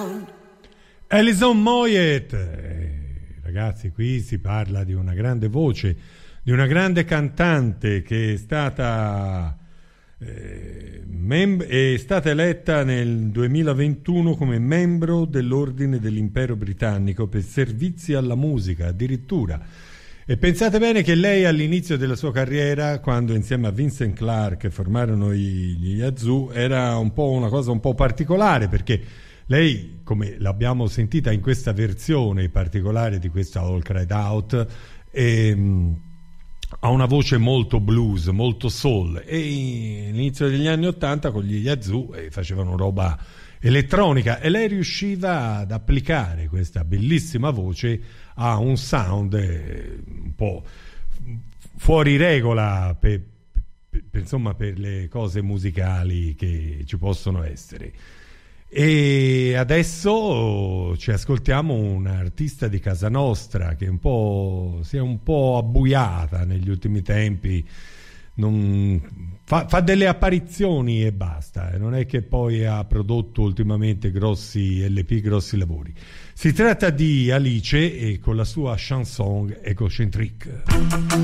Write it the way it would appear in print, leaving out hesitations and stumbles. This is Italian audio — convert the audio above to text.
Alison Moyet. Ragazzi, qui si parla di una grande voce, di una grande cantante che è stata eletta nel 2021 come membro dell'Ordine dell'Impero Britannico per servizi alla musica, addirittura. E pensate bene che lei all'inizio della sua carriera, quando insieme a Vincent Clarke formarono gli Yazoo, era un po' una cosa un po' particolare, perché lei, come l'abbiamo sentita in questa versione particolare di questa All Cried Out, ha una voce molto blues, molto soul, e all'inizio degli anni '80 con gli Yazoo facevano roba elettronica, e lei riusciva ad applicare questa bellissima voce a un sound un po' fuori regola insomma, per le cose musicali che ci possono essere. E adesso ci ascoltiamo un'artista di casa nostra che si è un po' abbuiata negli ultimi tempi, fa delle apparizioni e basta, non è che poi ha prodotto ultimamente grossi LP, grossi lavori. Si tratta di Alice e con la sua chanson Egocentrique.